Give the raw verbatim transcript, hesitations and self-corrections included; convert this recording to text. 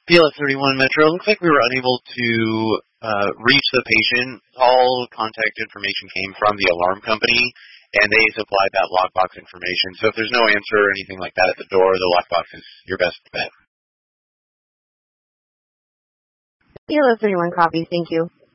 P L S thirty-one Metro, looks like we were unable to uh, reach the patient. All contact information came from the alarm company, and they supplied that lockbox information. So if there's no answer or anything like that at the door, the lockbox is your best bet. P L S thirty-one copy, thank you.